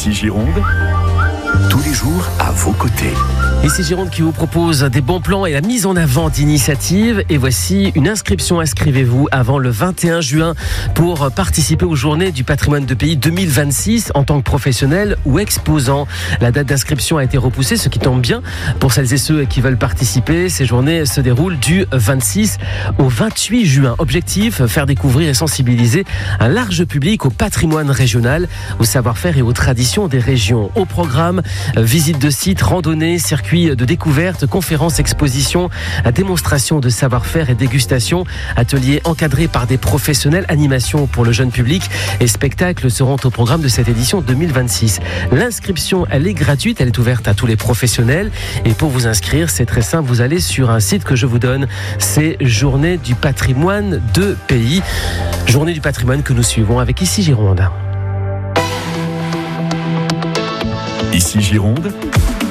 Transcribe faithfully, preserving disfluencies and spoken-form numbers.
Ici Gironde, tous les jours à vos côtés. Ici Gironde qui vous propose des bons plans et la mise en avant d'initiatives. Et voici une inscription. Inscrivez-vous avant le vingt et un juin pour participer aux Journées du patrimoine de pays deux mille vingt-six en tant que professionnel ou exposant. La date d'inscription a été repoussée, ce qui tombe bien pour celles et ceux qui veulent participer. Ces journées se déroulent du vingt-six au vingt-huit juin. Objectif, faire découvrir et sensibiliser un large public au patrimoine régional, au savoir-faire et aux traditions des régions. Au programme, visite de sites, randonnées, circuits de découverte, conférences, expositions, démonstrations de savoir-faire et dégustation, ateliers encadrés par des professionnels, animations pour le jeune public et spectacles seront au programme de cette édition deux mille vingt-six. L'inscription, elle est gratuite, elle est ouverte à tous les professionnels et pour vous inscrire, c'est très simple, vous allez sur un site que je vous donne, c'est Journée du patrimoine de pays. Journée du patrimoine que nous suivons avec Ici Gironde. Ici Gironde,